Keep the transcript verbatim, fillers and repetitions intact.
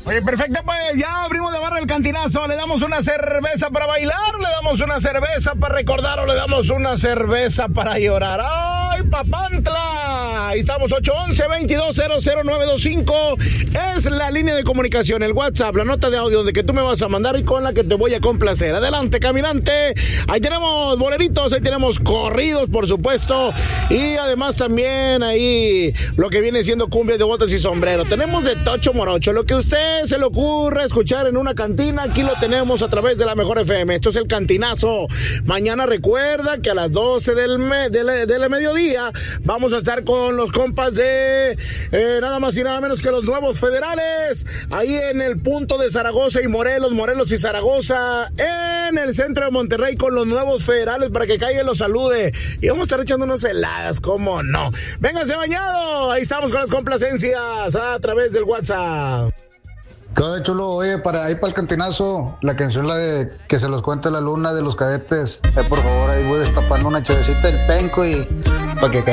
Oye, perfecto, pues ya abrimos de barra el cantinazo. Le damos una cerveza para bailar, le damos una cerveza para recordar o le damos una cerveza para llorar. ¡Ay, Papantla! Ahí estamos, ocho once, veintidós cero cero nueve dos cinco. Es la línea de comunicación, el WhatsApp, la nota de audio de que tú me vas a mandar y con la que te voy a complacer. Adelante, caminante. Ahí tenemos boleritos, ahí tenemos corridos, por supuesto. Y además también ahí lo que viene siendo cumbias de botas y sombrero. Tenemos de tocho morocho. Lo que a usted se le ocurra escuchar en una cantina, aquí lo tenemos a través de la Mejor F M. Esto es el Cantinazo. Mañana recuerda que a las doce del, me, de la, de la mediodía vamos a estar con los compas de eh, nada más y nada menos que los Nuevos Federales, ahí en el punto de Zaragoza y Morelos, Morelos y Zaragoza, en el centro de Monterrey con los Nuevos Federales para que caiga y los salude. Y vamos a estar echando unas heladas, ¿cómo no? Vénganse bañado, ahí estamos con las complacencias a través del WhatsApp. ¿Qué onda, chulo? Oye, para ahí para el cantinazo, la canción la de Que se los cuente la luna de los Cadetes. Eh, por favor, ahí voy destapando una chevecita del penco y para que